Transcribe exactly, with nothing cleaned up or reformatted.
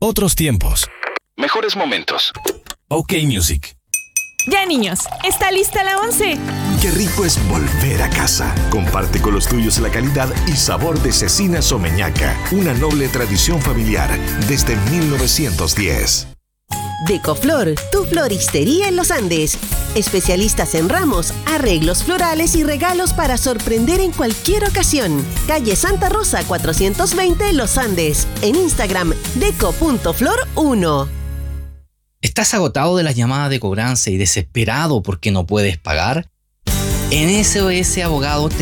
Otros tiempos. Mejores momentos. OK Music. Ya, niños, ¿está lista la once? Qué rico es volver a casa. Comparte con los tuyos la calidad y sabor de Cecina Someñaca, una noble tradición familiar desde mil novecientos diez. Decoflor, tu floristería en los Andes. Especialistas en ramos, arreglos florales y regalos para sorprender en cualquier ocasión. Calle Santa Rosa cuatrocientos veinte, Los Andes. En Instagram, deco punto flor uno. ¿Estás agotado de las llamadas de cobranza y desesperado porque no puedes pagar? En S O S Abogados te